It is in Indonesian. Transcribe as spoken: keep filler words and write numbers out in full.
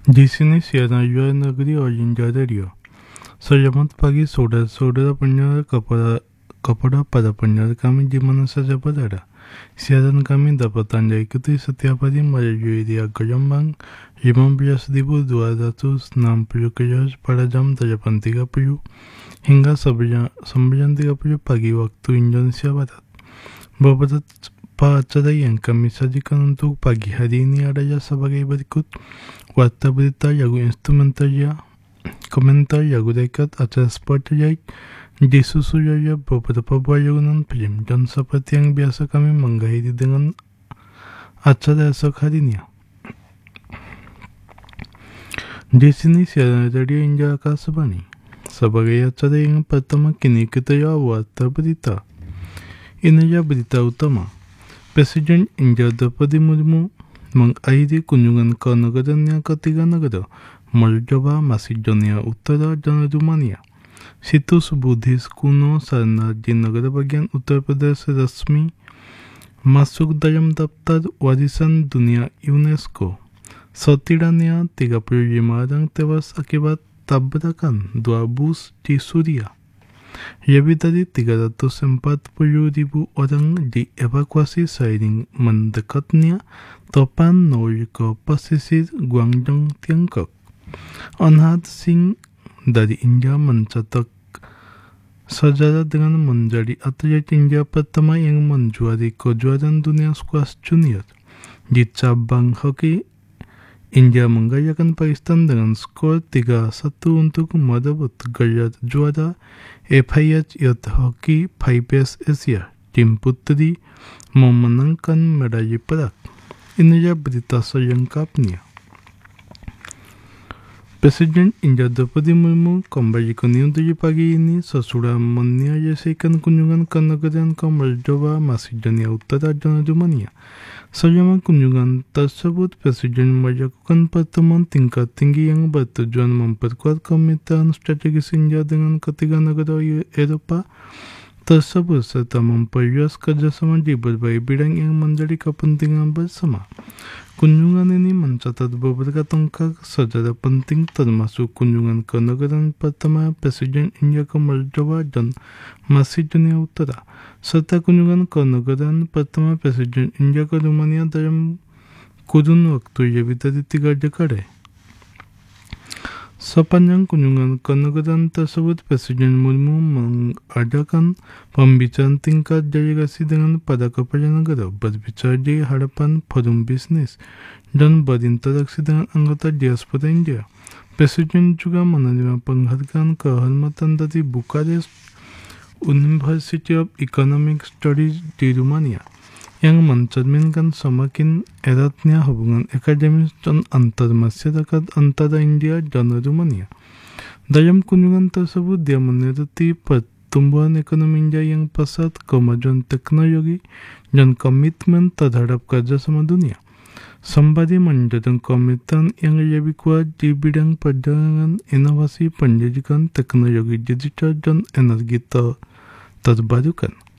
Di sini siaran luar negeri Olinda Radio. Selamat pagi saudara-saudara pendengar kepada kepada para pendengar kami di mana saja berada. Siaran kami dapat Anda ikuti setiap hari melalui dia gelombang lima belas ribu dua ratus enam puluh kHz pada jam delapan tiga puluh hingga sembilan tiga puluh pagi waktu Indonesia Barat. Beberapa acara yang kami sajikan untuk pagi hari ini adalah sebagai berikut: warta berita, lagu instrumental, komentar lagu dekat, acara spotlight, disusul oleh beberapa bayangan film, dan seperti yang biasa kami mengakhiri dengan acara esok harinya. Di sini siaran radio India Akasabani. Sebagai acara yang pertama kini kita ya warta berita. Inilah berita utama. Presiden India Draupadi Murmu mengakhiri kunjungan ke negaranya ke tiga negara, Moldova, Macedonia Utara, dan Rumania. Situs Buddhis kuno Sarnath di negara bagian Uttar Pradesh resmi masuk dalam daftar warisan dunia UNESCO. Setidaknya tiga puluh lima orang tewas akibat tabrakan dua bus di Suriah. Lebih dari tiga ratus empat puluh ribu orang dievakuasi seiring mendekatnya topan nol ke pesisir Guangdong, Tiongkok. Anhad Singh dari India mencetak sejarah dengan menjadi atlet India pertama yang menjuari kejuaraan dunia squash junior. Di cabang hoki, India mengalahkan Pakistan dengan skor tiga satu untuk merebut gelar juara F I H Youth Hockey lima S Asia. Tim putri memenangkan medali perak. Inilah berita selengkapnya. Presiden India Draupadi Murmu kembali ke New Delhi pagi ini sesudah menyelesaikan kunjungan ke negara ke Moldova, Macedonia Utara, dan Rumania. Selama kunjungan tersebut, Presiden melakukan pertemuan tingkat tinggi yang bertujuan memperkuat kemitraan strategis India dengan ketiga negara Eropa tersebut serta memperluas kerjasama di berbagai bidang yang menjadi kepentingan bersama. Kunjungan ini mencatat beberapa tonggak sejarah penting termasuk kunjungan ke negara pertama Presiden India ke Moldova dan Macedonia Utara, serta kunjungan ke negara pertama Presiden India ke Rumania dalam kurun waktu lebih dari tiga dekade. Sepanjang kunjungan ke negara tersebut, Presiden Murmu mengadakan pembicaraan tingkat delegasi dengan para kepala negara, berbicara di hadapan forum bisnis, dan berinteraksi dengan anggota diaspora India. Presiden juga menerima penghargaan kehormatan dari Bucharest University of Economic Studies di Rumania, yang mencerminkan semakin eratnya hubungan akademis dan antar masyarakat antara India dan Rumania. Dalam kunjungan tersebut, dia meneliti pertumbuhan ekonomi India yang pesat, kemajuan teknologi, dan komitmen terhadap kerjasama dunia, sembari mendorong komitmen yang lebih kuat di bidang perdagangan, inovasi, pendidikan, teknologi digital, dan energi ter terbarukan.